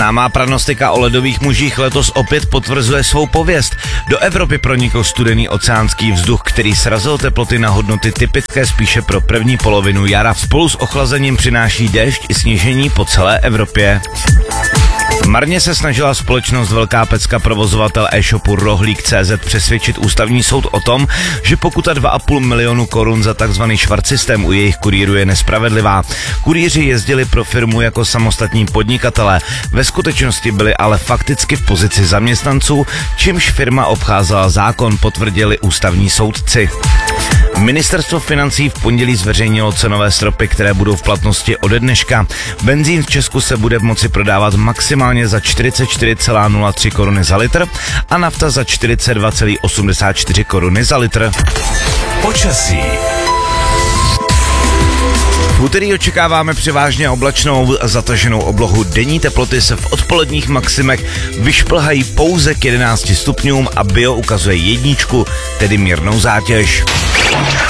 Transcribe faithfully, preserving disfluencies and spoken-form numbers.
Známá prognostika o ledových mužích letos opět potvrzuje svou pověst. Do Evropy pronikl studený oceánský vzduch, který srazil teploty na hodnoty typické spíše pro první polovinu jara. Spolu s ochlazením přináší déšť i sněžení po celé Evropě. Marně se snažila společnost Velká pecka provozovatel e-shopu Rohlík tečka cé zet přesvědčit ústavní soud o tom, že pokuta dva a půl milionu korun za takzvaný švart systém u jejich kurýru je nespravedlivá. Kurýři jezdili pro firmu jako samostatní podnikatelé, ve skutečnosti byli ale fakticky v pozici zaměstnanců, čímž firma obcházela zákon, potvrdili ústavní soudci. Ministerstvo financí v pondělí zveřejnilo cenové stropy, které budou v platnosti ode dneška. Benzín v Česku se bude moci prodávat maximálně za čtyřicet čtyři celá nula tři koruny za litr a nafta za čtyřicet dva celá osmdesát čtyři koruny za litr. Počasí. V úterý očekáváme převážně oblačnou zataženou oblohu. Denní teploty se v odpoledních maximech vyšplhají pouze k jedenácti stupňům a bio ukazuje jedničku, tedy mírnou zátěž.